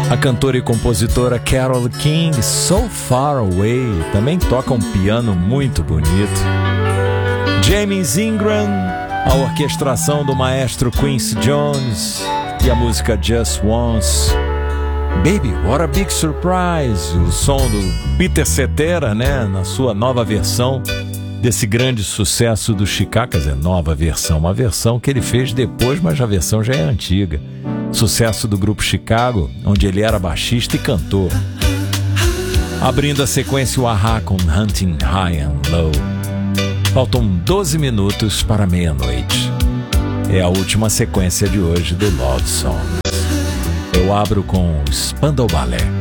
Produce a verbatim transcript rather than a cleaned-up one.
A cantora e compositora Carole King, So Far Away, também toca um piano muito bonito. James Ingram, a orquestração do maestro Quincy Jones e a música Just Once. Baby, What a Big Surprise, o som do Peter Cetera, né, na sua nova versão desse grande sucesso do Chicago, quer dizer, nova versão, uma versão que ele fez depois, mas a versão já é antiga. Sucesso do grupo Chicago, onde ele era baixista e cantor. Abrindo a sequência, o A-ha com Hunting High and Low. Faltam doze minutos para meia-noite. É a última sequência de hoje do Love Songs. Eu abro com Spandau Ballet.